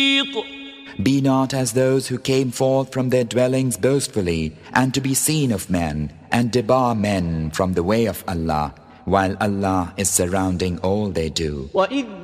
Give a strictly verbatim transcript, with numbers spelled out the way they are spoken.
Be not as those who came forth from their dwellings boastfully, and to be seen of men, and debar men from the way of Allah, while Allah is surrounding all they do.